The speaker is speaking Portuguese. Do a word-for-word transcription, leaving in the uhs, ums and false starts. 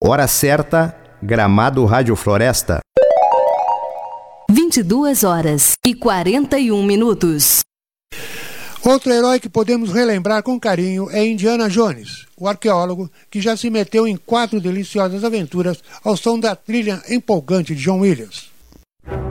Hora certa, Gramado Rádio Floresta. vinte e duas horas e quarenta e um minutos. Outro herói que podemos relembrar com carinho é Indiana Jones, o arqueólogo que já se meteu em quatro deliciosas aventuras ao som da trilha empolgante de John Williams.